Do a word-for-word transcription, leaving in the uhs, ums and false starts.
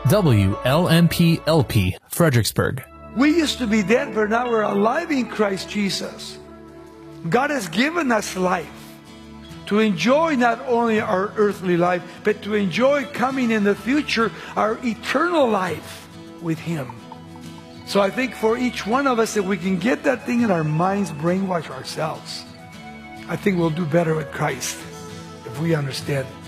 W L M P L P, Fredericksburg. We used to be dead, but now we're alive in Christ Jesus. God has given us life to enjoy not only our earthly life, but to enjoy coming in the future, our eternal life with Him. So I think for each one of us, if we can get that thing in our minds, brainwash ourselves, I think we'll do better with Christ if we understand